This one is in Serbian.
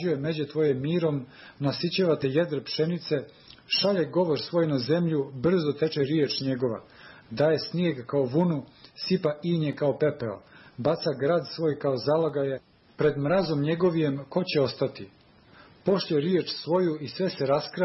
međe tvoje mirom, nasićeva te jedre pšenice, šalje govor svoj na zemlju, brzo teče riječ njegova, daje snijeg kao vunu, sipa inje kao pepeo, baca grad svoj kao zalagaje, pred mrazom njegovijem ko će ostati? Pošlje riječ svoju i sve se raskrade,